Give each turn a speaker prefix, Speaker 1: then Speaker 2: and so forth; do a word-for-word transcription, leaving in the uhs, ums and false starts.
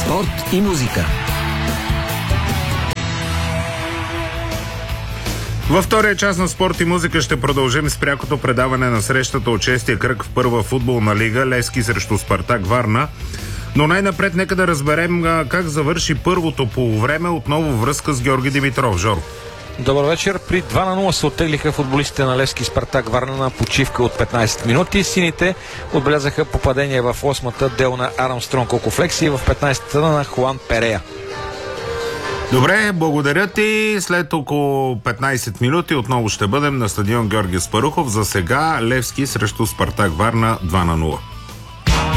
Speaker 1: Спорт и музика.
Speaker 2: Във втория част на Спорт и музика ще продължим с прякото предаване на срещата от шестия кръг в първа футболна лига Левски срещу Спартак Варна. Но най-напред нека да разберем как завърши първото полувреме. Отново връзка с Георги Димитров. Жоро.
Speaker 3: Добър вечер. При два на нула се оттеглиха футболистите на Левски Спартак Варна на почивка от петнайсет минути. Сините отбелязаха попадение в осмата дел на Армстронг Окофлекси и в петнайсета на Хуан Перея.
Speaker 2: Добре, благодаря ти. След около петнайсет минути отново ще бъдем на стадион Георги Спарухов. За сега Левски срещу Спартак Варна два на нула.